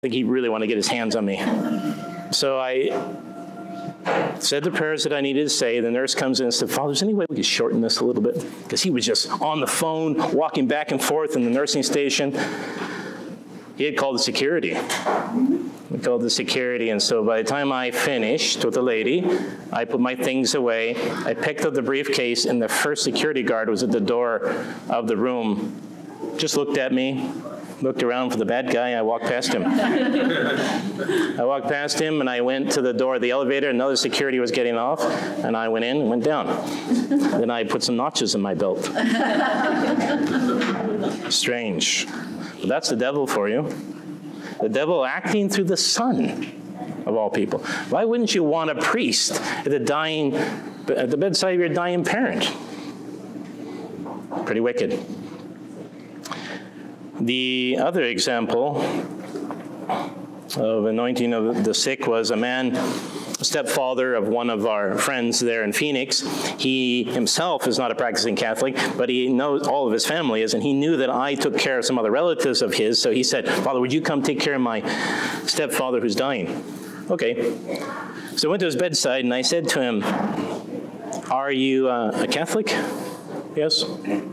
think he really wanted to get his hands on me. So I said the prayers that I needed to say. The nurse comes in and said, Father, is there any way we could shorten this a little bit? Because he was just on the phone, walking back and forth in the nursing station. He had called the security. We called the security, and so by the time I finished with the lady, I put my things away. I picked up the briefcase, and the first security guard was at the door of the room. Just looked at me, looked around for the bad guy, I walked past him. I walked past him, and I went to the door of the elevator. Another security was getting off, and I went in and went down. Then I put some notches in my belt. Strange. But that's the devil for you. The devil acting through the Son of all people. Why wouldn't you want a priest at the bedside of your dying parent? Pretty wicked. The other example of anointing of the sick was a man, a stepfather of one of our friends there in Phoenix. He himself is not a practicing Catholic, but he knows all of his family is, and he knew that I took care of some other relatives of his, so he said, Father, would you come take care of my stepfather who's dying? Okay. So I went to his bedside, and I said to him, are you a Catholic? Yes.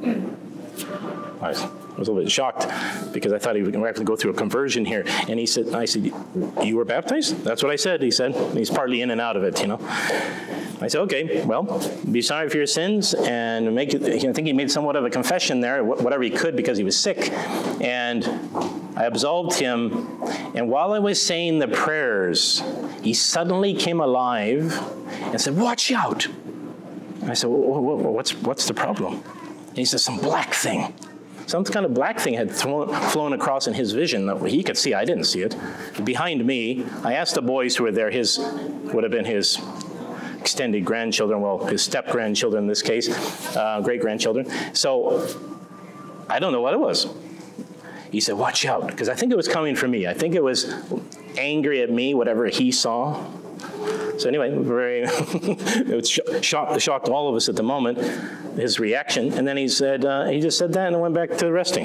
I was a little bit shocked because I thought he was going to have to go through a conversion here. And I said, you were baptized? That's what I said, he said. And he's partly in and out of it, you know. I said, okay, well, be sorry for your sins and I think he made somewhat of a confession there, whatever he could because he was sick. And I absolved him. And while I was saying the prayers, he suddenly came alive and said, watch out. And I said, what's the problem? And he said, some black thing. Some kind of black thing had flown across in his vision that he could see. I didn't see it. Behind me, I asked the boys who were there, would have been his extended grandchildren, well, his step-grandchildren in this case, great-grandchildren. So I don't know what it was. He said, watch out, because I think it was coming from me. I think it was angry at me, whatever he saw. So anyway, it shocked all of us at the moment, his reaction. And then he just said that and went back to resting.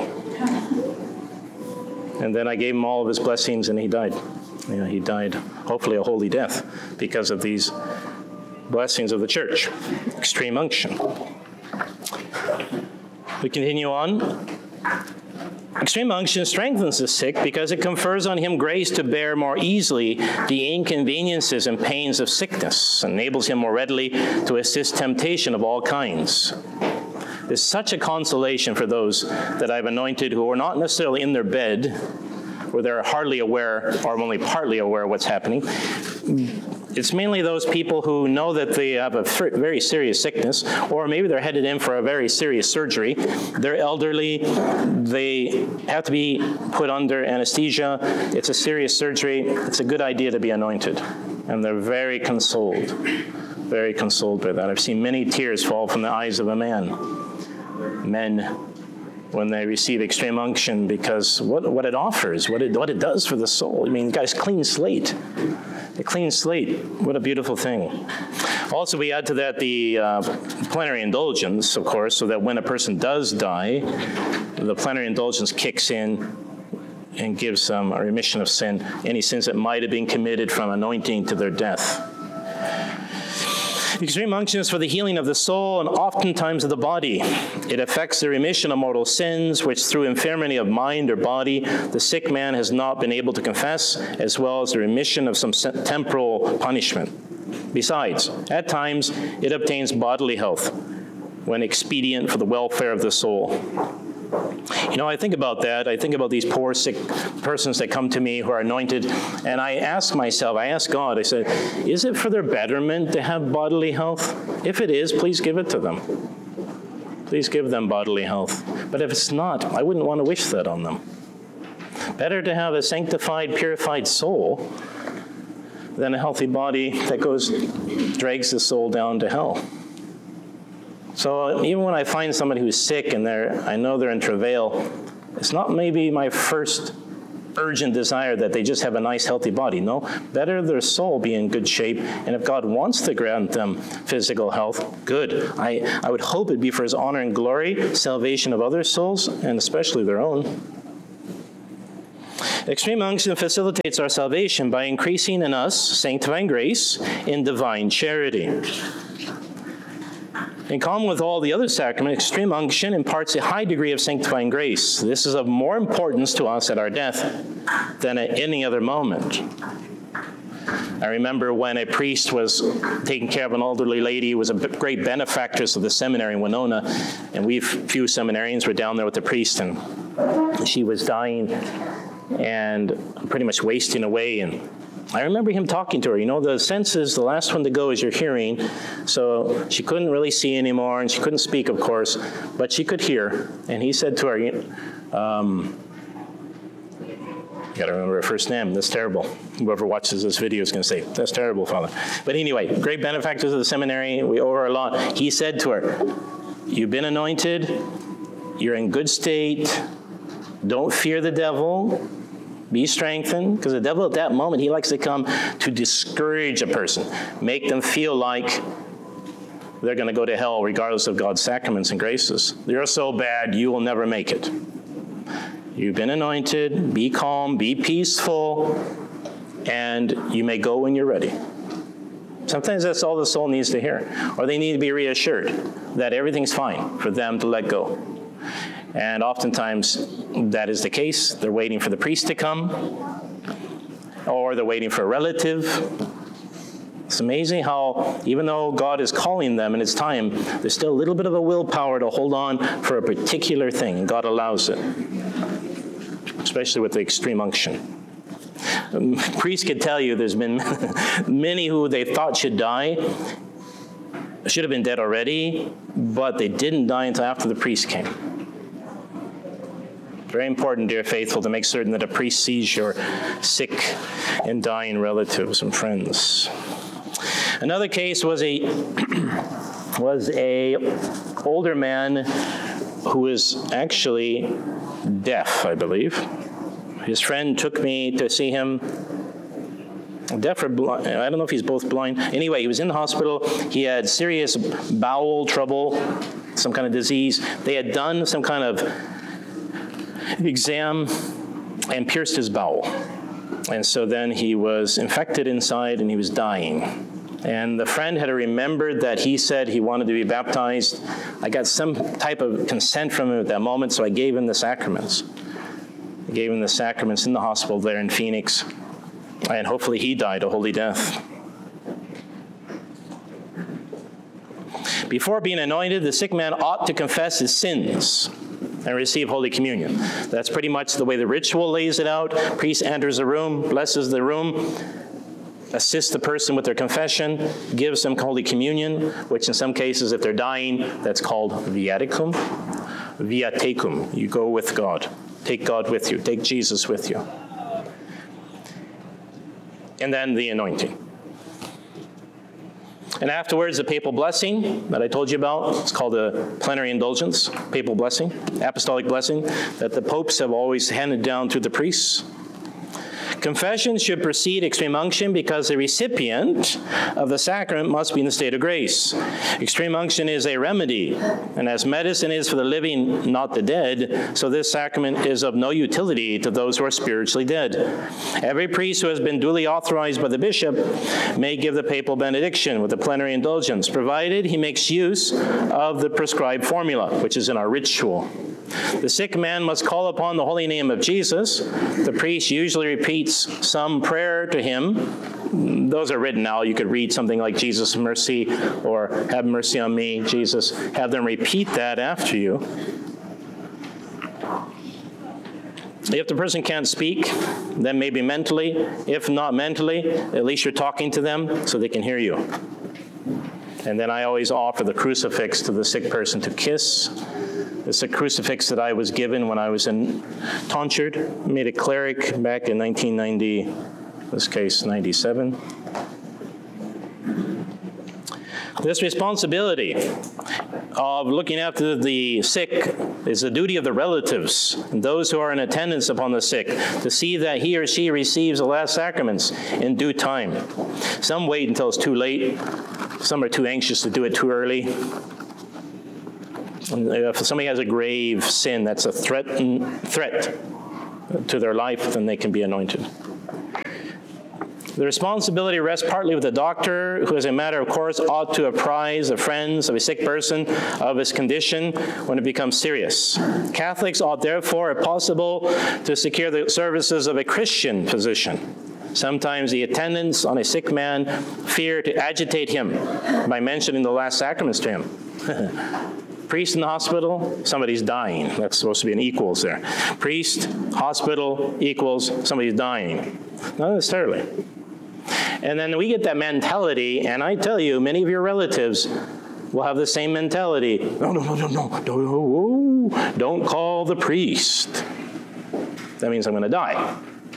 And then I gave him all of his blessings and he died. You know, he died, hopefully a holy death, because of these blessings of the church. Extreme unction. We continue on. Extreme unction strengthens the sick because it confers on him grace to bear more easily the inconveniences and pains of sickness, enables him more readily to assist temptation of all kinds. It's such a consolation for those that I've anointed who are not necessarily in their bed, where they're hardly aware or only partly aware of what's happening. It's mainly those people who know that they have a very serious sickness, or maybe they're headed in for a very serious surgery. They're elderly. They have to be put under anesthesia. It's a serious surgery. It's a good idea to be anointed. And they're very consoled by that. I've seen many tears fall from the eyes of a man. Men, when they receive extreme unction, because what it offers, what it does for the soul. I mean, guys, clean slate. A clean slate. What a beautiful thing. Also, we add to that the plenary indulgence, of course, so that when a person does die, the plenary indulgence kicks in and gives a remission of sin, any sins that might have been committed from anointing to their death. Extreme unction is for the healing of the soul and oftentimes of the body. It affects the remission of mortal sins, which through infirmity of mind or body, the sick man has not been able to confess, as well as the remission of some temporal punishment. Besides, at times, it obtains bodily health when expedient for the welfare of the soul. You know, I think about that. I think about these poor, sick persons that come to me who are anointed, and I ask God, I say, is it for their betterment to have bodily health? If it is, please give it to them. Please give them bodily health. But if it's not, I wouldn't want to wish that on them. Better to have a sanctified, purified soul than a healthy body that drags the soul down to hell. So even when I find somebody who's sick and I know they're in travail, it's not maybe my first urgent desire that they just have a nice, healthy body. No, better their soul be in good shape. And if God wants to grant them physical health, good. I would hope it'd be for his honor and glory, salvation of other souls, and especially their own. Extreme unction facilitates our salvation by increasing in us sanctifying grace in divine charity. In common with all the other sacraments, extreme unction imparts a high degree of sanctifying grace. This is of more importance to us at our death than at any other moment. I remember when a priest was taking care of an elderly lady who was a great benefactress of the seminary in Winona, and we few seminarians were down there with the priest, and she was dying and pretty much wasting away. And I remember him talking to her. You know, the senses, the last one to go is your hearing. So she couldn't really see anymore, and she couldn't speak, of course, but she could hear. And he said to her, you got to remember her first name. That's terrible. Whoever watches this video is going to say, that's terrible, Father. But anyway, great benefactors of the seminary. We owe her a lot. He said to her, you've been anointed. You're in good state. Don't fear the devil. Be strengthened. Because the devil at that moment, he likes to come to discourage a person, make them feel like they're going to go to hell regardless of God's sacraments and graces. You're so bad, you will never make it. You've been anointed, be calm, be peaceful, and you may go when you're ready. Sometimes that's all the soul needs to hear. Or they need to be reassured that everything's fine for them to let go. And oftentimes that is the case. They're waiting for the priest to come, or they're waiting for a relative. It's amazing how, even though God is calling them and it's time, there's still a little bit of a willpower to hold on for a particular thing, and God allows it. Especially with the extreme unction. Priests could tell you there's been many who they thought should die, should have been dead already, but they didn't die until after the priest came. Very important, dear faithful, to make certain that a priest sees your sick and dying relatives and friends. Another case was a older man who was actually deaf, I believe. His friend took me to see him. Deaf or blind, I don't know if he's both blind. Anyway, he was in the hospital. He had serious bowel trouble, some kind of disease. They had done some kind of exam and pierced his bowel. And so then he was infected inside and he was dying. And the friend had remembered that he said he wanted to be baptized. I got some type of consent from him at that moment, so I gave him the sacraments. I gave him the sacraments in the hospital there in Phoenix. And hopefully he died a holy death. Before being anointed, the sick man ought to confess his sins and receive Holy Communion. That's pretty much the way the ritual lays it out. Priest enters the room, blesses the room, assists the person with their confession, gives them Holy Communion, which in some cases, if they're dying, that's called viaticum. Viaticum, you go with God. Take God with you. Take Jesus with you. And then the anointing. And afterwards, the papal blessing that I told you about, it's called the plenary indulgence, papal blessing, apostolic blessing, that the popes have always handed down to the priests. Confession should precede extreme unction because the recipient of the sacrament must be in the state of grace. Extreme unction is a remedy, and as medicine is for the living, not the dead, so this sacrament is of no utility to those who are spiritually dead. Every priest who has been duly authorized by the bishop may give the papal benediction with the plenary indulgence, provided he makes use of the prescribed formula, which is in our ritual. The sick man must call upon the holy name of Jesus. The priest usually repeats some prayer to him. Those are written now. You could read something like Jesus mercy or have mercy on me, Jesus. Have them repeat that after you. If the person can't speak, then maybe mentally. If not mentally, at least you're talking to them so they can hear you. And then I always offer the crucifix to the sick person to kiss. It's a crucifix that I was given when I was in Tonchard. I made a cleric back in 1990, in this case, 97. This responsibility of looking after the sick is the duty of the relatives and those who are in attendance upon the sick to see that he or she receives the last sacraments in due time. Some wait until it's too late. Some are too anxious to do it too early. If somebody has a grave sin, that's a threat. to their life, then they can be anointed. The responsibility rests partly with the doctor, who as a matter of course ought to apprise the friends of a sick person of his condition when it becomes serious. Catholics ought therefore, if possible, to secure the services of a Christian physician. Sometimes the attendants on a sick man fear to agitate him by mentioning the last sacraments to him. Priest in the hospital, somebody's dying. That's supposed to be an equals there. Priest, hospital, equals, somebody's dying. Not necessarily. And then we get that mentality, and I tell you, many of your relatives will have the same mentality. No, don't call the priest. That means I'm going to die.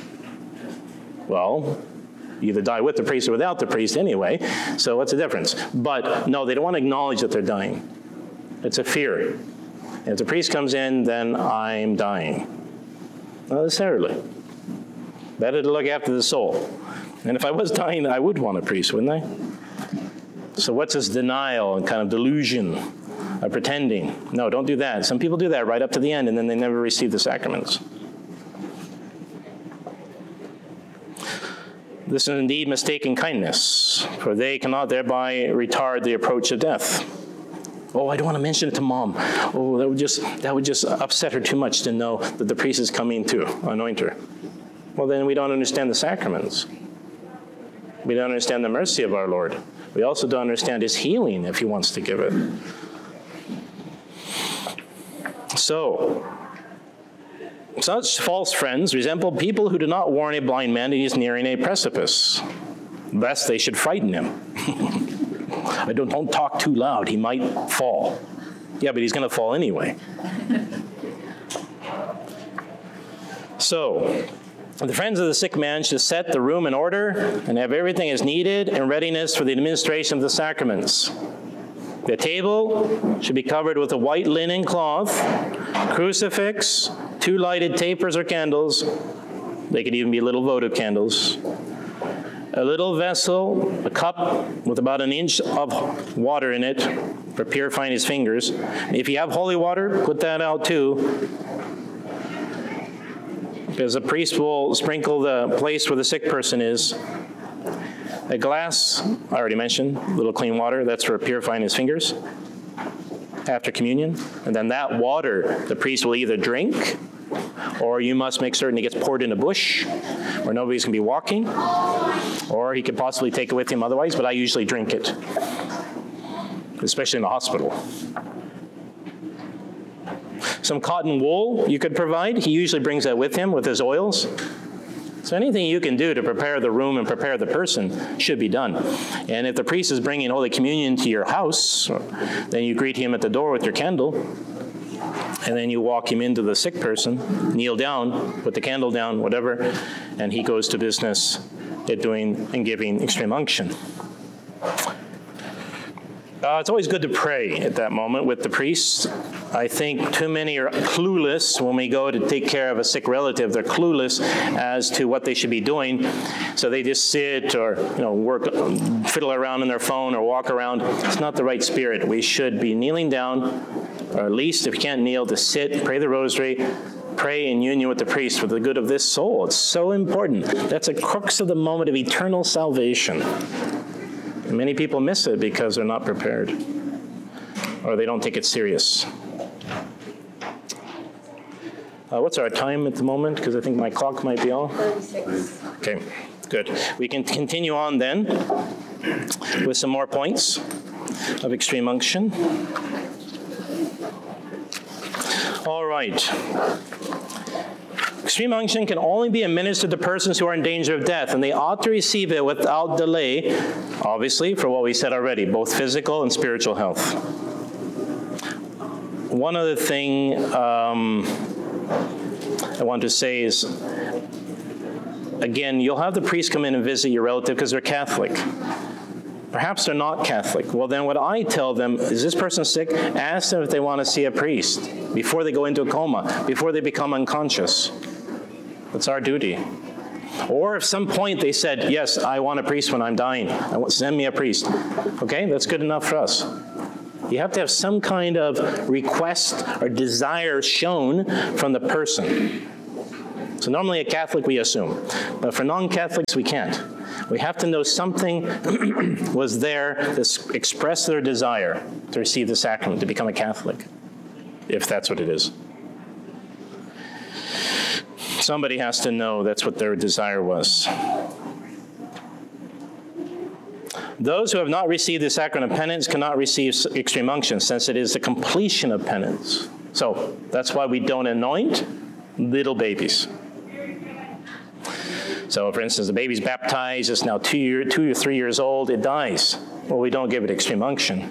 Well, you either die with the priest or without the priest anyway, so what's the difference? But no, they don't want to acknowledge that they're dying. It's a fear. And if the priest comes in, then I'm dying. Not necessarily. Better to look after the soul. And if I was dying, I would want a priest, wouldn't I? So what's this denial and kind of delusion of pretending? No, don't do that. Some people do that right up to the end, and then they never receive the sacraments. This is indeed mistaken kindness, for they cannot thereby retard the approach of death. Oh, I don't want to mention it to Mom. Oh, that would just upset her too much to know that the priest is coming to anoint her. Well, then we don't understand the sacraments. We don't understand the mercy of our Lord. We also don't understand his healing if he wants to give it. So, such false friends resemble people who do not warn a blind man that he is nearing a precipice, lest they should frighten him. Don't talk too loud, he might fall. Yeah, but he's going to fall anyway. So, the friends of the sick man should set the room in order and have everything as needed in readiness for the administration of the sacraments. The table should be covered with a white linen cloth, crucifix, 2 lighted tapers or candles. They could even be little votive candles. A little vessel, a cup with about 1 inch of water in it for purifying his fingers. If you have holy water, put that out too, because the priest will sprinkle the place where the sick person is. A glass, I already mentioned, a little clean water, that's for purifying his fingers after communion. And then that water, the priest will either drink, or you must make certain it gets poured in a bush where nobody's going to be walking, or he could possibly take it with him otherwise, but I usually drink it, especially in the hospital. Some cotton wool you could provide. He usually brings that with him with his oils. So anything you can do to prepare the room and prepare the person should be done. And if the priest is bringing Holy Communion to your house, then you greet him at the door with your candle, and then you walk him into the sick person, kneel down, put the candle down, whatever, and he goes to business at doing and giving extreme unction. It's always good to pray at that moment with the priest. I think too many are clueless when we go to take care of a sick relative. They're clueless as to what they should be doing. So they just sit or work, fiddle around on their phone or walk around. It's not the right spirit. We should be kneeling down, or at least if you can't kneel, to sit, pray the rosary, pray in union with the priest for the good of this soul. It's so important. That's a crux of the moment of eternal salvation. And many people miss it because they're not prepared, or they don't take it serious. What's our time at the moment? Because I think my clock might be all. 36. Okay, good. We can continue on then with some more points of extreme unction. All right. Extreme unction can only be administered to persons who are in danger of death, and they ought to receive it without delay, obviously, for what we said already, both physical and spiritual health. One other thing I want to say is, again, you'll have the priest come in and visit your relative because they're Catholic. Perhaps they're not Catholic. Well, then what I tell them, is this person sick? Ask them if they want to see a priest before they go into a coma, before they become unconscious. That's our duty. Or if some point they said, yes, I want a priest when I'm dying. Send me a priest. Okay, that's good enough for us. You have to have some kind of request or desire shown from the person. So normally a Catholic we assume, but for non-Catholics we can't. We have to know something was there that expressed their desire to receive the sacrament, to become a Catholic, if that's what it is. Somebody has to know that's what their desire was. Those who have not received the sacrament of penance cannot receive extreme unction, since it is the completion of penance. So that's why we don't anoint little babies. So, for instance, the baby's baptized, it's now 2 or 3 years old, it dies. Well, we don't give it extreme unction.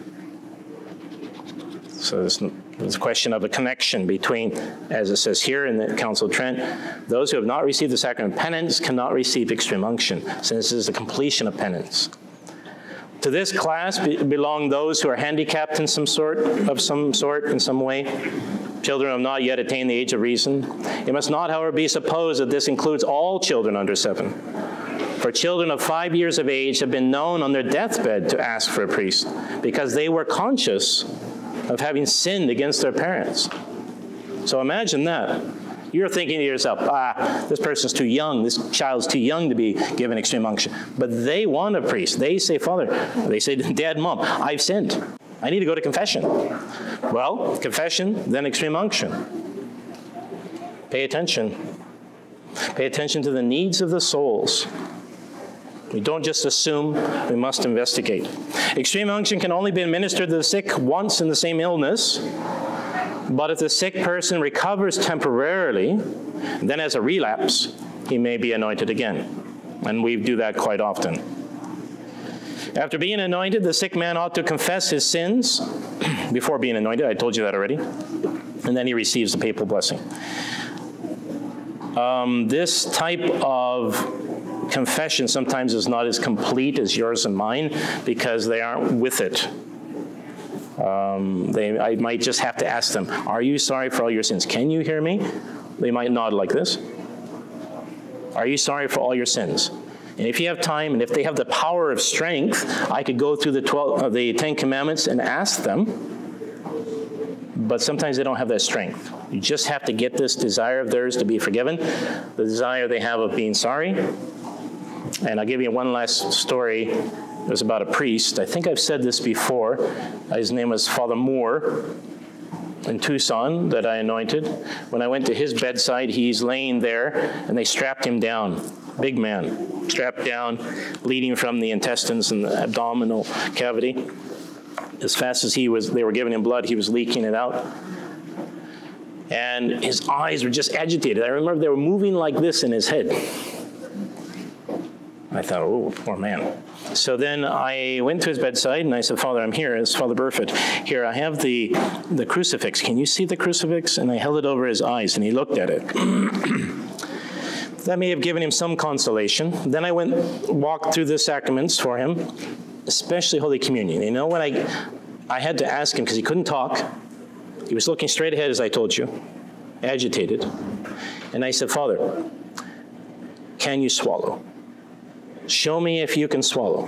So there's a question of a connection between, as it says here in the Council of Trent, those who have not received the sacrament of penance cannot receive extreme unction, since it is the completion of penance. To this class belong those who are handicapped in some sort, in some way. Children who have not yet attained the age of reason. It must not, however, be supposed that this includes all children under 7. For children of 5 years of age have been known on their deathbed to ask for a priest, because they were conscious of having sinned against their parents. So imagine that. You're thinking to yourself, this person's too young, this child's too young to be given extreme unction. But they want a priest. They say, Father, they say, Dad, Mom, I've sinned. I need to go to confession. Well, confession, then extreme unction. Pay attention. Pay attention to the needs of the souls. We don't just assume, we must investigate. Extreme unction can only be administered to the sick once in the same illness. But if the sick person recovers temporarily, then as a relapse, he may be anointed again. And we do that quite often. After being anointed, the sick man ought to confess his sins before being anointed. I told you that already. And then he receives the papal blessing. This type of confession sometimes is not as complete as yours and mine because they aren't with it. I might just have to ask them, are you sorry for all your sins? Can you hear me? They might nod like this. Are you sorry for all your sins? And if you have time, and if they have the power of strength, I could go through the 10 Commandments and ask them, but sometimes they don't have that strength. You just have to get this desire of theirs to be forgiven, the desire they have of being sorry. And I'll give you one last story. It was about a priest. I think I've said this before. His name was Father Moore in Tucson that I anointed. When I went to his bedside, he's laying there, and they strapped him down. Big man, strapped down, bleeding from the intestines and the abdominal cavity. As fast as they were giving him blood, he was leaking it out. And his eyes were just agitated. I remember they were moving like this in his head. I thought, oh, poor man. So then I went to his bedside, and I said, Father, I'm here. It's Father Burfoot. Here, I have the crucifix. Can you see the crucifix? And I held it over his eyes, and he looked at it. That may have given him some consolation. Then I walked through the sacraments for him, especially Holy Communion. You know, when I had to ask him, because he couldn't talk. He was looking straight ahead, as I told you, agitated. And I said, Father, can you swallow? Show me if you can swallow.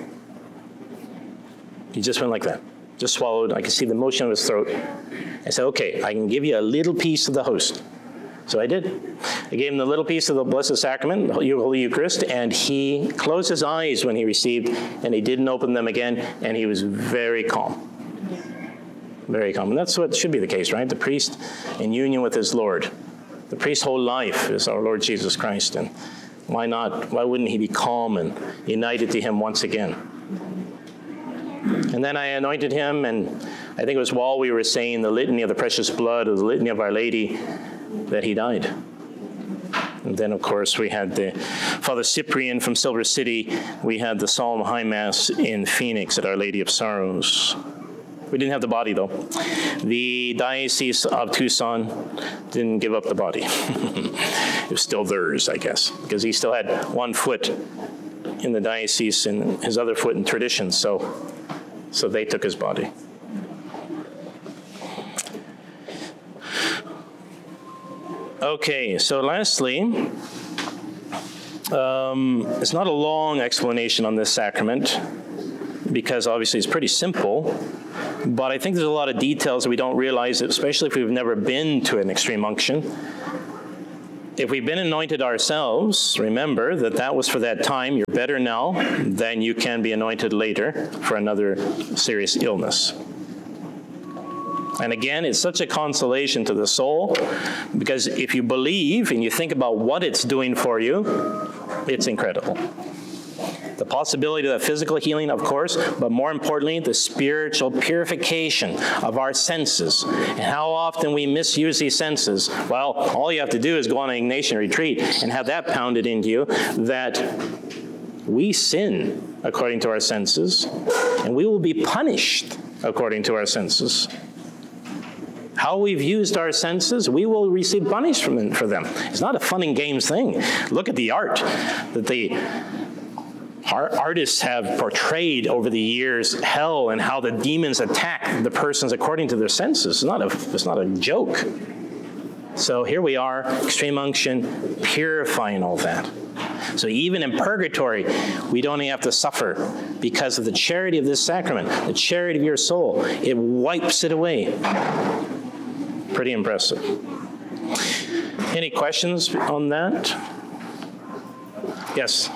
He just went like that. Just swallowed. I could see the motion of his throat. I said, okay, I can give you a little piece of the host. So I did. I gave him the little piece of the Blessed Sacrament, the Holy Eucharist, and he closed his eyes when he received, and he didn't open them again, and he was very calm. Very calm. And that's what should be the case, right? The priest in union with his Lord. The priest's whole life is our Lord Jesus Christ, and why not? Why wouldn't he be calm and united to him once again? And then I anointed him, and I think it was while we were saying the litany of the precious blood, or the litany of Our Lady, that he died. And then, of course, we had the Father Cyprian from Silver City. We had the Solemn High Mass in Phoenix at Our Lady of Sorrows. We didn't have the body, though. The Diocese of Tucson didn't give up the body. It was still theirs, I guess, because he still had one foot in the diocese and his other foot in tradition, so they took his body. Okay, so lastly, it's not a long explanation on this sacrament, because obviously it's pretty simple, but I think there's a lot of details that we don't realize, especially if we've never been to an extreme unction. If we've been anointed ourselves, remember that that was for that time. You're better now than you can be anointed later for another serious illness. And again, it's such a consolation to the soul, because if you believe and you think about what it's doing for you, it's incredible. The possibility of the physical healing, of course, but more importantly, the spiritual purification of our senses. And how often we misuse these senses. Well, all you have to do is go on an Ignatian retreat and have that pounded into you, that we sin according to our senses, and we will be punished according to our senses. How we've used our senses, we will receive punishment for them. It's not a fun and games thing. Look at the art that the artists have portrayed over the years, hell, and how the demons attack the persons according to their senses. It's not a joke. So here we are, extreme unction, purifying all that. So even in purgatory, we don't even have to suffer because of the charity of this sacrament, the charity of your soul. It wipes it away. Pretty impressive. Any questions on that? Yes?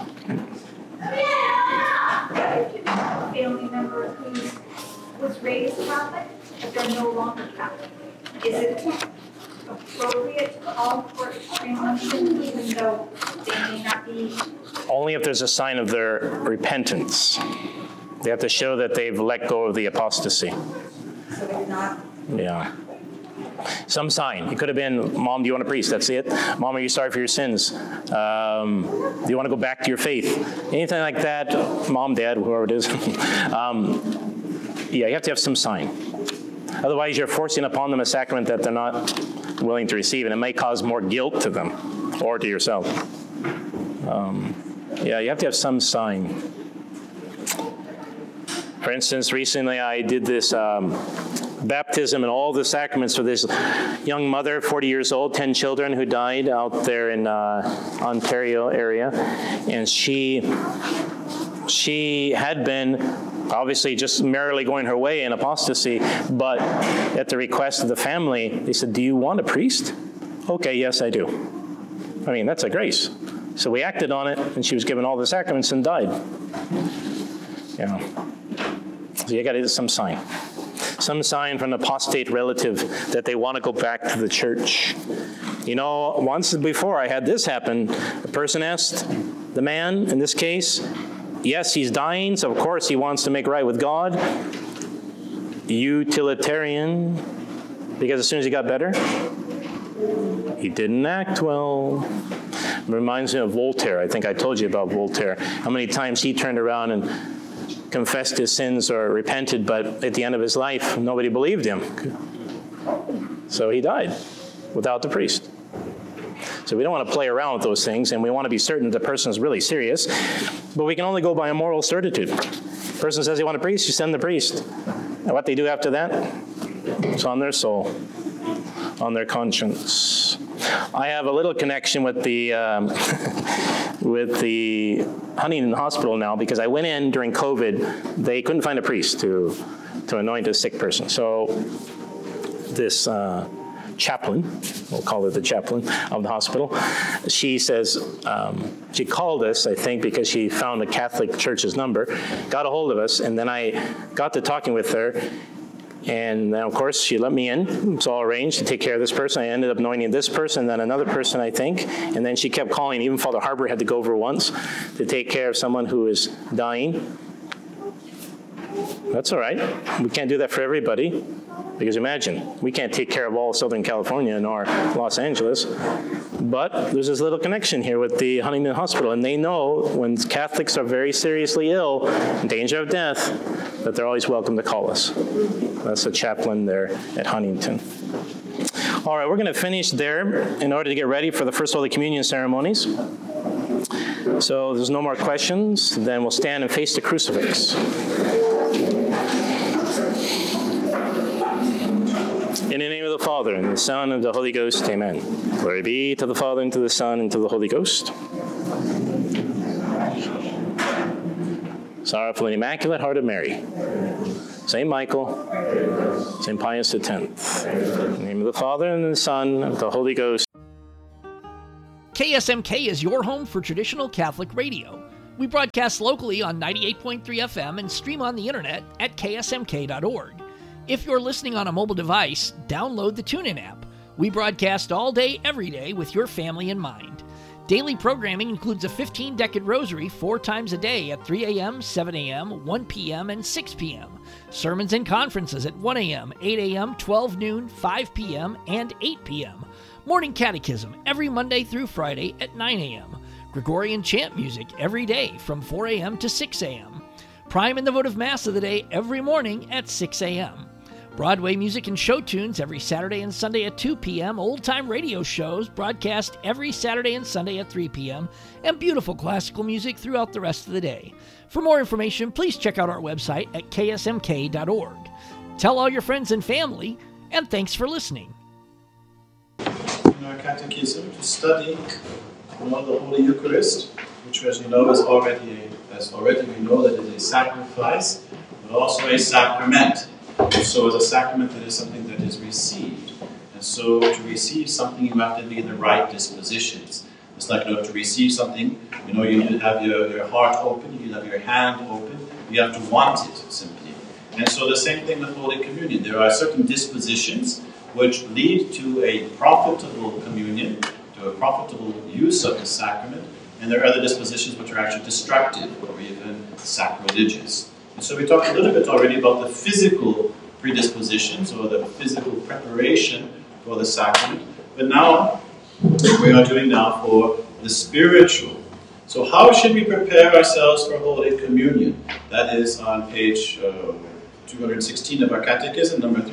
A family member who was raised Catholic, but they're no longer Catholic. Is it appropriate to call for extreme unction, even though they may not be? Only if there's a sign of their repentance. They have to show that they've let go of the apostasy. So they're not? Yeah. Some sign. It could have been, Mom, do you want a priest? That's it. Mom, are you sorry for your sins? Do you want to go back to your faith? Anything like that. Mom, Dad, whoever it is. Yeah, you have to have some sign. Otherwise, you're forcing upon them a sacrament that they're not willing to receive, and it may cause more guilt to them or to yourself. Yeah, you have to have some sign. For instance, recently I did this baptism and all the sacraments for this young mother, 40 years old, 10 children, who died out there in Ontario area. And she had been obviously just merrily going her way in apostasy, but at the request of the family, they said, do you want a priest? Okay, yes, I do. I mean, that's a grace. So we acted on it, and she was given all the sacraments and died. Yeah. So you got to do some sign. Some sign from an apostate relative that they want to go back to the church. You know, once before I had this happen, a person asked the man, in this case, yes, he's dying, so of course he wants to make right with God. Utilitarian, because as soon as he got better, he didn't act well. It reminds me of Voltaire. I think I told you about Voltaire. How many times he turned around and confessed his sins or repented, but at the end of his life, nobody believed him. So he died without the priest. So we don't want to play around with those things, and we want to be certain the person is really serious, but we can only go by a moral certitude. The person says they want a priest, you send the priest. And what they do after that, it's on their soul, on their conscience. I have a little connection with the Huntington Hospital now, because I went in during COVID. They couldn't find a priest to anoint a sick person. So this chaplain, we'll call it the chaplain of the hospital, she says, she called us, I think, because she found the Catholic Church's number, got a hold of us, and then I got to talking with her. And then, of course, she let me in. It's all arranged to take care of this person. I ended up anointing this person, then another person, I think. And then she kept calling. Even Father Harbour had to go over once to take care of someone who is dying. That's all right. We can't do that for everybody. Because imagine, we can't take care of all Southern California nor Los Angeles. But there's this little connection here with the Huntington Hospital. And they know when Catholics are very seriously ill, in danger of death, that they're always welcome to call us. That's the chaplain there at Huntington. All right, we're going to finish there in order to get ready for the First Holy Communion ceremonies. So there's no more questions. Then we'll stand and face the crucifix. In the name of the Father, and the Son, and the Holy Ghost, amen. Glory be to the Father, and to the Son, and to the Holy Ghost. Sorrowful and Immaculate Heart of Mary. St. Michael, St. Pius X. In the name of the Father, and the Son, and the Holy Ghost. KSMK is your home for traditional Catholic radio. We broadcast locally on 98.3 FM and stream on the internet at ksmk.org. If you're listening on a mobile device, download the TuneIn app. We broadcast all day, every day with your family in mind. Daily programming includes a 15-decade rosary 4 times a day at 3 a.m., 7 a.m., 1 p.m., and 6 p.m. Sermons and conferences at 1 a.m., 8 a.m., 12 noon, 5 p.m., and 8 p.m. Morning catechism every Monday through Friday at 9 a.m. Gregorian chant music every day from 4 a.m. to 6 a.m. Prime and the votive Mass of the day every morning at 6 a.m. Broadway music and show tunes every Saturday and Sunday at 2 p.m., old-time radio shows broadcast every Saturday and Sunday at 3 p.m., and beautiful classical music throughout the rest of the day. For more information, please check out our website at ksmk.org. Tell all your friends and family, and thanks for listening. In our catechism, to study the Holy Eucharist, which, as you know, is already we know that it is a sacrifice, but also a sacrament. So as a sacrament, it is something that is received. And so to receive something, you have to be in the right dispositions. It's like, to receive something, you need to have your heart open, you need to have your hand open, you have to want it, simply. And so the same thing with Holy Communion. There are certain dispositions which lead to a profitable communion, to a profitable use of the sacrament, and there are other dispositions which are actually destructive or even sacrilegious. And so we talked a little bit already about the physical predispositions or the physical preparation for the sacrament, but now we are doing now for the spiritual. So how should we prepare ourselves for Holy Communion? That is on page 216 of our Catechism, number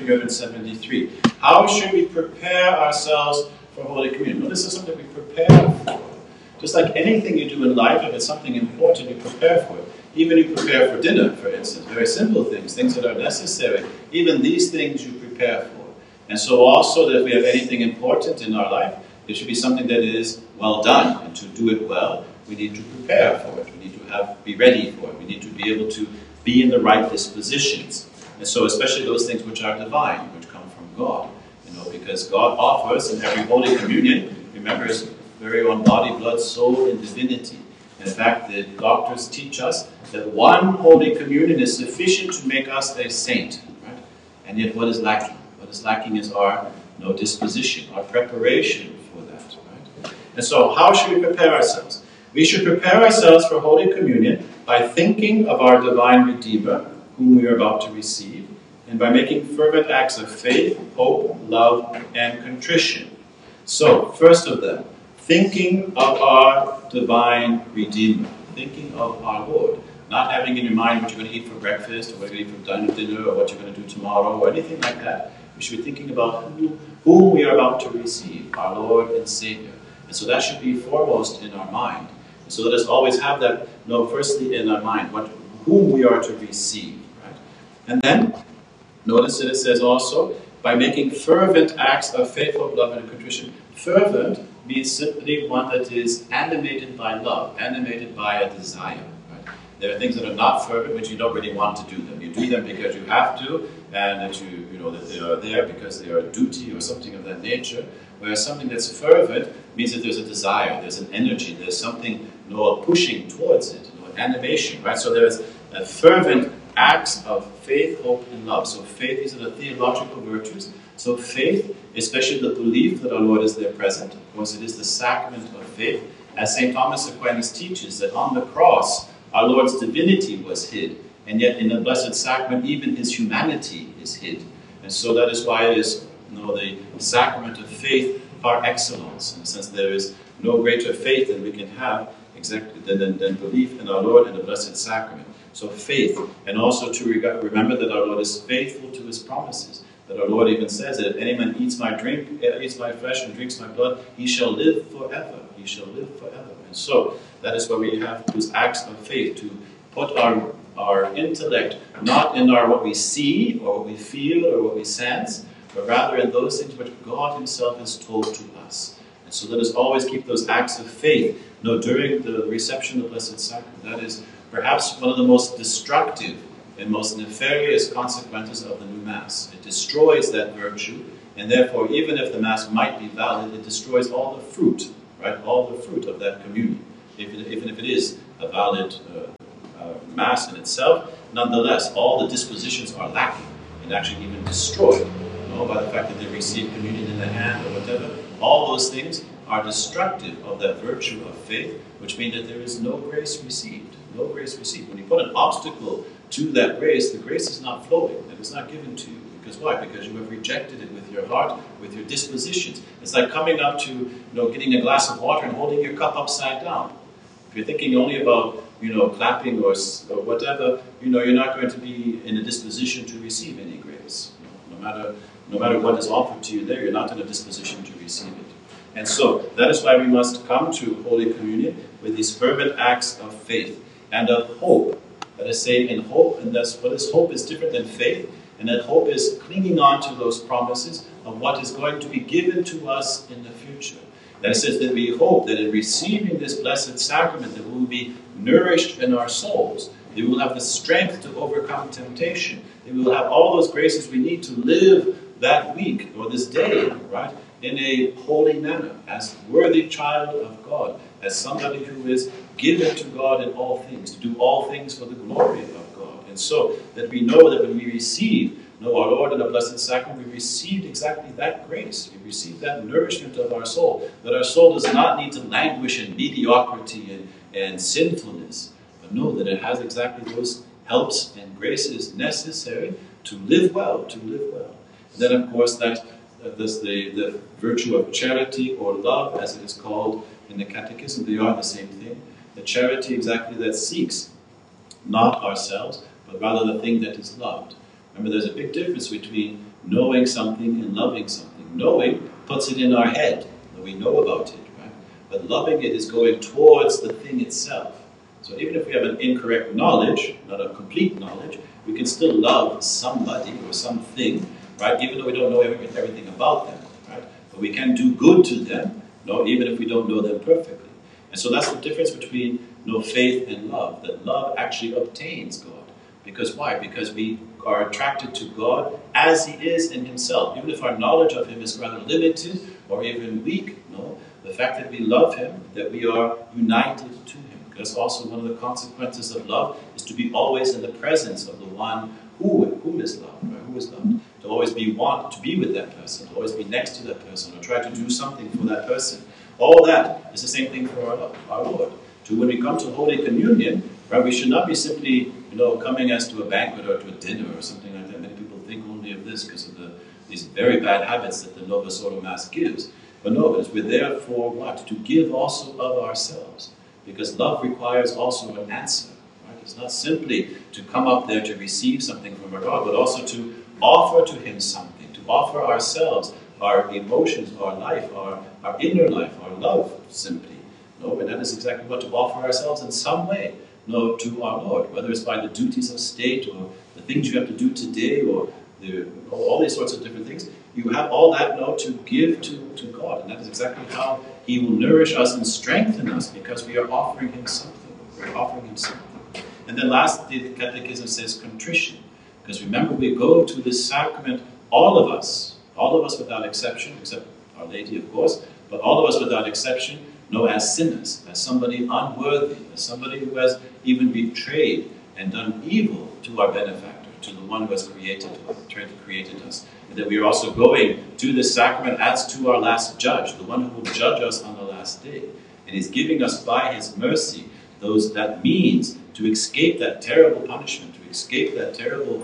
373. How should we prepare ourselves for Holy Communion? Well, this is something we prepare for. Just like anything you do in life, if it's something important, you prepare for it. Even you prepare for dinner, for instance, very simple things that are necessary. Even these things you prepare for. And so also that if we have anything important in our life, it should be something that is well done. And to do it well, we need to prepare for it. We need to be ready for it. We need to be able to be in the right dispositions. And so especially those things which are divine, which come from God. Because God offers in every Holy Communion, remember, His very own body, blood, soul, and divinity. In fact, the doctors teach us that one Holy Communion is sufficient to make us a saint. Right? And yet what is lacking? What is lacking is our disposition, our preparation for that. Right? And so how should we prepare ourselves? We should prepare ourselves for Holy Communion by thinking of our divine Redeemer, whom we are about to receive, and by making fervent acts of faith, hope, love, and contrition. So, first of them, thinking of our divine Redeemer, thinking of our Lord, not having in your mind what you're going to eat for breakfast, or what you're going to eat for dinner, or what you're going to do tomorrow, or anything like that. We should be thinking about whom we are about to receive, our Lord and Savior. And so that should be foremost in our mind. And so let us always have that, firstly in our mind, whom we are to receive. Right? And then, notice that it says also, by making fervent acts of faith, hope, love, and contrition. Fervent means simply one that is animated by love, animated by a desire. Right? There are things that are not fervent, which you don't really want to do them. You do them because you have to, and that that they are there because they are a duty or something of that nature. Whereas something that's fervent means that there's a desire, there's an energy, there's something, pushing towards it, animation. Right? So there's a fervent acts of faith, hope, and love. So faith, these are the theological virtues. So faith, especially the belief that our Lord is there present. Of course, it is the sacrament of faith. As St. Thomas Aquinas teaches, that on the cross, our Lord's divinity was hid. And yet in the Blessed Sacrament, even His humanity is hid. And so that is why it is the sacrament of faith par excellence. In the sense there is no greater faith than we can have than belief in our Lord and the Blessed Sacrament. So faith, and also to remember that our Lord is faithful to His promises. That our Lord even says that if any man eats my flesh and drinks my blood, he shall live forever. He shall live forever. And so that is why we have those acts of faith, to put our intellect not in what we see or what we feel or what we sense, but rather in those things which God Himself has told to us. And so let us always keep those acts of faith during the reception of the Blessed Sacrament. That is perhaps one of the most destructive and most nefarious consequences of the new Mass. It destroys that virtue, and therefore, even if the Mass might be valid, it destroys all the fruit right? All the fruit of that communion, even if it is a valid Mass in itself, nonetheless, all the dispositions are lacking and actually even destroyed, by the fact that they receive communion in the hand or whatever. All those things are destructive of that virtue of faith, which means that there is no grace received. No grace received. When you put an obstacle to that grace, the grace is not flowing, and it's not given to you. Because why? Because you have rejected it with your heart, with your dispositions. It's like coming up to, getting a glass of water and holding your cup upside down. If you're thinking only about, clapping or whatever, you're not going to be in a disposition to receive any grace. No matter what is offered to you there, you're not in a disposition to receive it. And so, that is why we must come to Holy Communion with these fervent acts of faith and of hope. Let us say in hope, and that's what is hope is different than faith, and that hope is clinging on to those promises of what is going to be given to us in the future. That it says that we hope that in receiving this blessed sacrament that we will be nourished in our souls, that we will have the strength to overcome temptation, that we will have all those graces we need to live that week or this day, right, in a holy manner, as worthy child of God, as somebody who is given to God in all things, to do all things for the glory of God. And so that we know that when we receive our Lord in the Blessed Sacrament, we received exactly that grace. We received that nourishment of our soul, that our soul does not need to languish in mediocrity and sinfulness, but know that it has exactly those helps and graces necessary to live well, And then, of course, that the virtue of charity or love, as it is called in the Catechism, they are the same thing. The charity exactly that seeks not ourselves, but rather the thing that is loved. Remember, there's a big difference between knowing something and loving something. Knowing puts it in our head, that we know about it, right? But loving it is going towards the thing itself. So even if we have an incorrect knowledge, not a complete knowledge, we can still love somebody or something, right? Even though we don't know everything about them, right? But we can do good to them, even if we don't know them perfectly. And so that's the difference between faith and love, that love actually obtains God. Because why? Because we are attracted to God as He is in Himself. Even if our knowledge of Him is rather limited or even weak, the fact that we love Him, that we are united to Him. Because also one of the consequences of love is to be always in the presence of the one who is loved, right? Who is loved. To always to be with that person, to always be next to that person, or try to do something for that person. All that is the same thing for our Lord. So when we come to Holy Communion, right, we should not be simply, coming as to a banquet or to a dinner or something like that. Many people think only of this because of these very bad habits that the Novus Ordo Mass gives. But no, we're there for what? To give also of ourselves. Because love requires also an answer. Right? It's not simply to come up there to receive something from our God, but also to offer to Him something, to offer ourselves, our emotions, our life, our inner life, our love, simply. And that is exactly what, to offer ourselves in some way, to our Lord, whether it's by the duties of state or the things you have to do today or all these sorts of different things. You have all that to give to God, and that is exactly how He will nourish us and strengthen us, because we are offering Him something. We're offering Him something. And then lastly, the Catechism says contrition. Because remember, we go to this sacrament, all of us without exception, except Our Lady, of course, but all of us without exception, as sinners, as somebody unworthy, as somebody who has even betrayed and done evil to our benefactor, to the one who has created us. And that we are also going to this sacrament as to our last judge, the one who will judge us on the last day. And He's giving us by His mercy that means to escape that terrible punishment, to escape that terrible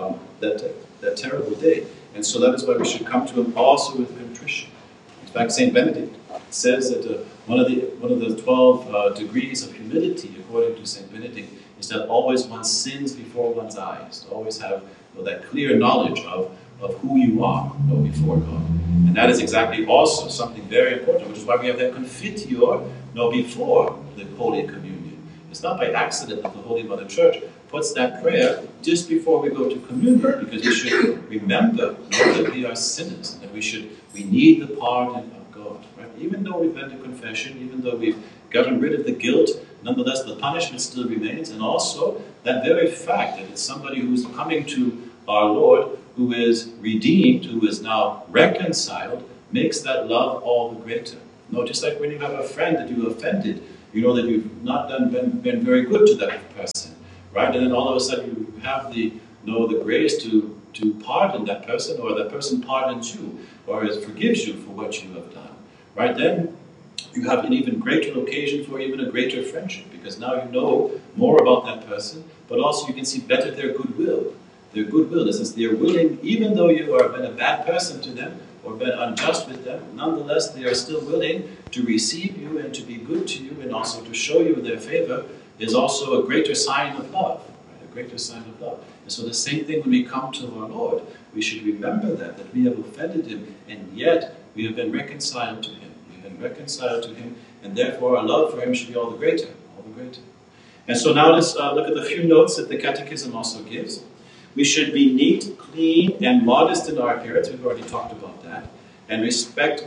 that terrible day. And so that is why we should come to Him also with contrition. In fact, St. Benedict says that one of the 12 degrees of humility, according to St. Benedict, is that always one sins before one's eyes, to always have that clear knowledge of who you are before God. And that is exactly also something very important, which is why we have that confiteor before the Holy Communion. It's not by accident that the Holy Mother Church puts that prayer just before we go to communion, because we should remember that we are sinners, that we need the pardon of God. Right? Even though we've been to confession, even though we've gotten rid of the guilt, nonetheless the punishment still remains, and also that very fact that it's somebody who's coming to our Lord, who is redeemed, who is now reconciled, makes that love all the greater. No, just like when you have a friend that you offended, you know that you've not been very good to that person, right? And then all of a sudden you have the grace to pardon that person, or that person pardons you, or forgives you for what you have done, right? Then you have an even greater occasion for even a greater friendship, because now you know more about that person, but also you can see better their goodwill. Their goodwill, in the sense they are willing, even though you have been a bad person to them, or been unjust with them, nonetheless they are still willing to receive you and to be good to you, and also to show you their favor is also a greater sign of love, right? A greater sign of love. And so the same thing when we come to our Lord, we should remember that we have offended Him, and yet we have been reconciled to Him. We have been reconciled to Him, and therefore our love for Him should be all the greater, all the greater. And so now let's look at the few notes that the Catechism also gives. We should be neat, clean, and modest in our appearance. We've already talked about that. And respectful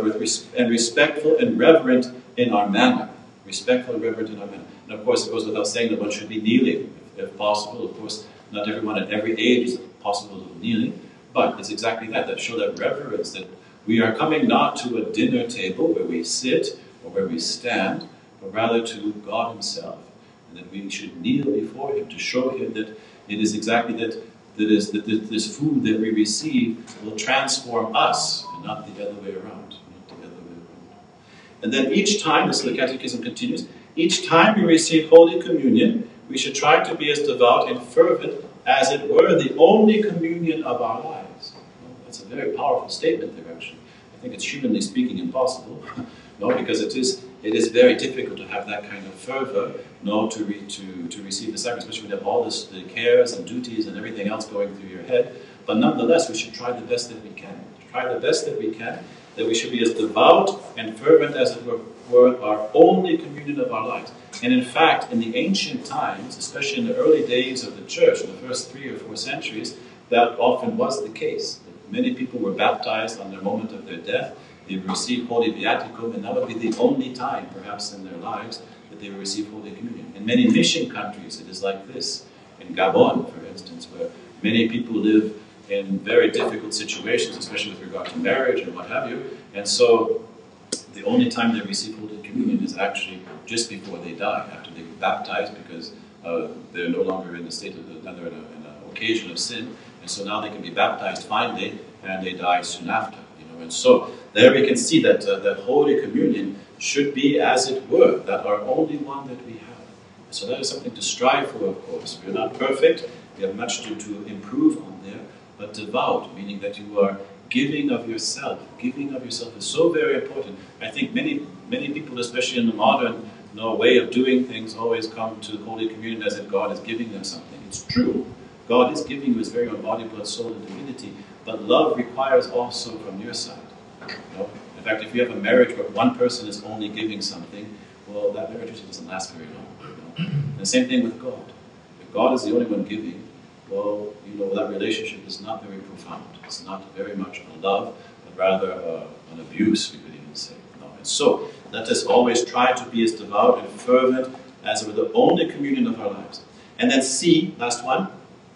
and reverent in our manner. Respectful and reverent in our manner. And of course, it goes without saying that one should be kneeling, if possible. Of course, not everyone at every age is possible of kneeling, but it's exactly that show that reverence, that we are coming not to a dinner table where we sit or where we stand, but rather to God Himself. And that we should kneel before Him to show Him that it is exactly that this food that we receive will transform us, and not the other way around. And then each time, this the Catechism continues, each time we receive Holy Communion, we should try to be as devout and fervent as it were the only communion of our lives. That's a very powerful statement there, actually. I think it's humanly speaking impossible, because it is very difficult to have that kind of fervor, to receive the sacrament, especially when you have all the cares and duties and everything else going through your head. But nonetheless, we should try the best that we can. That we should be as devout and fervent as it were our only communion of our lives. And in fact, in the ancient times, especially in the early days of the Church, in the first 3 or 4 centuries, that often was the case. Many people were baptized on the moment of their death. They would receive Holy Viaticum, and that would be the only time, perhaps in their lives, that they would receive Holy Communion. In many mission countries, it is like this. In Gabon, for instance, where many people live in very difficult situations, especially with regard to marriage and what have you. And so the only time they receive Holy Communion is actually just before they die, after they get baptized, because they're no longer in the state of in an occasion of sin. And so now they can be baptized finally, and they die soon after. And so there we can see that that Holy Communion should be, as it were, that our only one that we have. So that is something to strive for, of course. We are not perfect. We have much to improve on there. But devout, meaning that you are giving of yourself. Giving of yourself is so very important. I think many people, especially in the modern way of doing things, always come to Holy Communion as if God is giving them something. It's true. God is giving you His very own body, blood, soul, and divinity. But love requires also from your side. In fact, if you have a marriage where one person is only giving something, well, that marriage usually doesn't last very long. And the same thing with God. If God is the only one giving, well, that relationship is not very profound. It's not very much a love, but rather an abuse, we could even say. And so, let us always try to be as devout and fervent as it were the only communion of our lives. And then C, last one.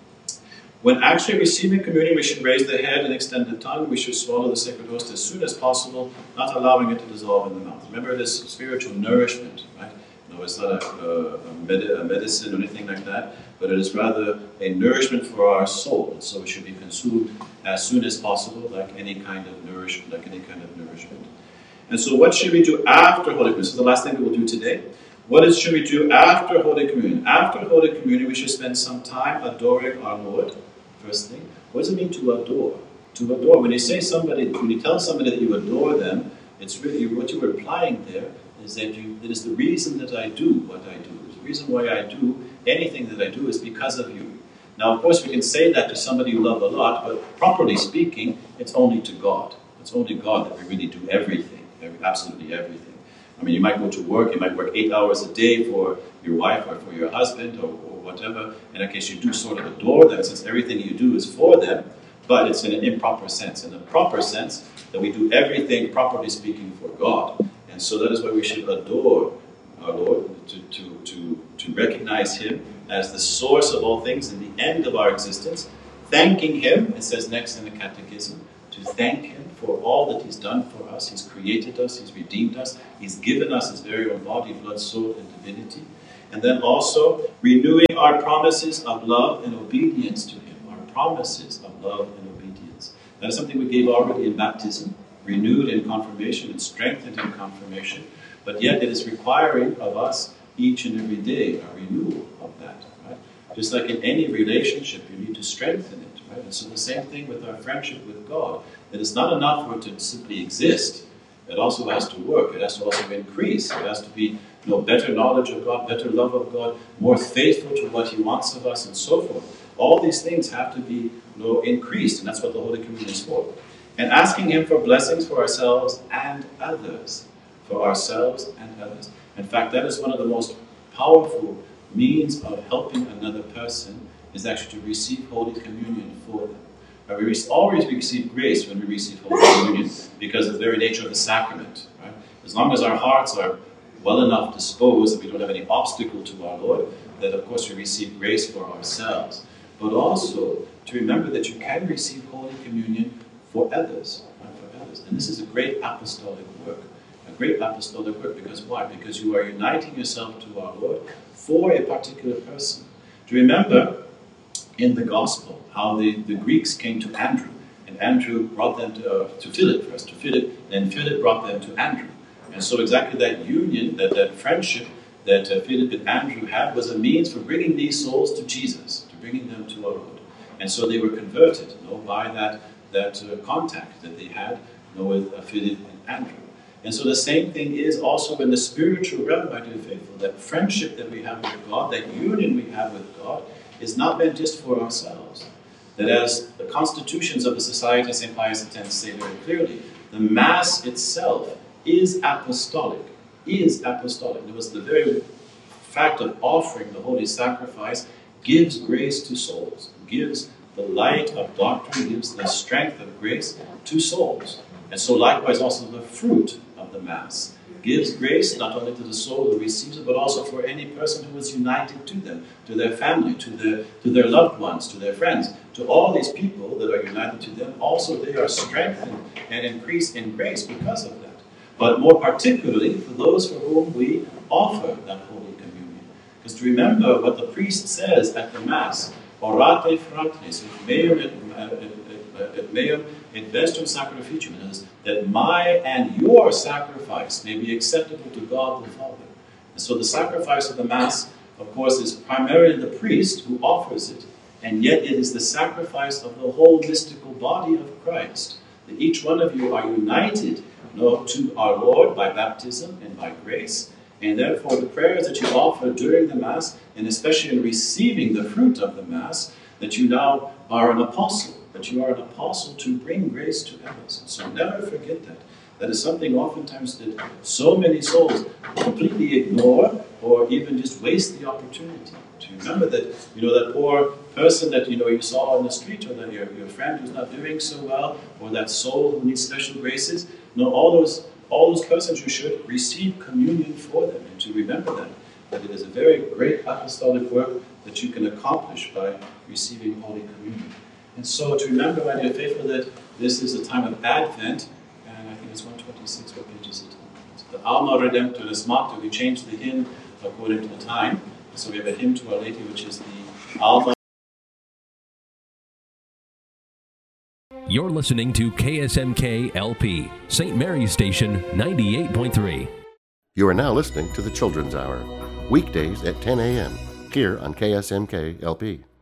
When actually receiving communion, we should raise the head and extend the tongue. We should swallow the sacred host as soon as possible, not allowing it to dissolve in the mouth. Remember, it is spiritual nourishment, right? It's not a medicine or anything like that, but it is rather a nourishment for our soul. And so it should be consumed as soon as possible, like any kind of nourishment. And so what should we do after Holy Communion? This is the last thing we will do today. What should we do after Holy Communion? After Holy Communion, we should spend some time adoring our Lord. First thing, what does it mean to adore? To adore, when you tell somebody that you adore them, it's really what you are implying there is that it is the reason that I do what I do. The reason why I do anything that I do is because of you. Now, of course, we can say that to somebody you love a lot, but properly speaking, it's only to God. It's only God that we really do everything, absolutely everything. I mean, you might go to work, you might work 8 hours a day for your wife or for your husband or whatever. In that case, you do sort of adore them, since everything you do is for them, but it's in an improper sense. In the proper sense, that we do everything, properly speaking, for God. And so that is why we should adore our Lord, to recognize Him as the source of all things and the end of our existence, thanking Him, it says next in the Catechism, to thank Him for all that He's done for us. He's created us, He's redeemed us, He's given us His very own body, blood, soul, and divinity. And then also renewing our promises of love and obedience to Him. Our promises of love and obedience. That is something we gave already in baptism, renewed in confirmation and strengthened in confirmation. But yet it is requiring of us each and every day a renewal of that. Right? Just like in any relationship, you need to strengthen it. Right? And so the same thing with our friendship with God. That it's not enough for it to simply exist. It also has to work. It has to also increase. It has to be better knowledge of God, better love of God, more faithful to what He wants of us, and so forth. All these things have to be increased, and that's what the Holy Communion is for. And asking Him for blessings for ourselves and others. For ourselves and others. In fact, that is one of the most powerful means of helping another person, is actually to receive Holy Communion for them. We always receive grace when we receive Holy Communion because of the very nature of the sacrament. Right? As long as our hearts are well enough disposed, that we don't have any obstacle to our Lord, that of course we receive grace for ourselves. But also to remember that you can receive Holy Communion for others. Right? For others. And this is a great apostolic work. A great apostolic work. Because why? Because you are uniting yourself to our Lord for a particular person. Do you remember in the Gospel how the Greeks came to Andrew, and Andrew brought them to Philip first, to Philip, and Philip brought them to Andrew. And so exactly that union, that friendship that Philip and Andrew had was a means for bringing these souls to Jesus, to bringing them to our Lord. And so they were converted by that contact that they had with Philip and Andrew. And so the same thing is also in the spiritual realm, my dear faithful, that friendship that we have with God, that union we have with God, is not meant just for ourselves. That as the constitutions of the Society of St. Pius X say very clearly, the Mass itself is apostolic. Is apostolic. It was the very fact of offering the holy sacrifice gives grace to souls, gives the light of doctrine, gives the strength of grace to souls. And so likewise also the fruit of the Mass gives grace not only to the soul who receives it, but also for any person who is united to them, to their family, to their loved ones, to their friends, to all these people that are united to them. Also they are strengthened and increased in grace because of that. But more particularly for those for whom we offer that Holy Communion. Because to remember what the priest says at the Mass, Orate fratres, et meum et vestum sacrificium, is that my and your sacrifice may be acceptable to God the Father. And so the sacrifice of the Mass, of course, is primarily the priest who offers it, and yet it is the sacrifice of the whole mystical body of Christ. That each one of you are united to our Lord by baptism and by grace, and therefore the prayers that you offer during the Mass, and especially in receiving the fruit of the Mass, that you now are an apostle, that you are an apostle to bring grace to others. So never forget that. That is something oftentimes that so many souls completely ignore or even just waste the opportunity. To remember that, that poor person that, you saw on the street, or that your friend who's not doing so well, or that soul who needs special graces, all those persons you should receive communion for them, and to remember that it is a very great apostolic work that you can accomplish by receiving Holy Communion. And so to remember, my dear faithful, that this is a time of Advent, and I think it's 126, what page is it? It's the Alma Redemptoris Mater. We changed the hymn according to the time. So we have a hymn to Our Lady, which is the Alma. You're listening to KSMK LP, St. Mary's Station 98.3. You are now listening to the Children's Hour, weekdays at 10 a.m., here on KSMK LP.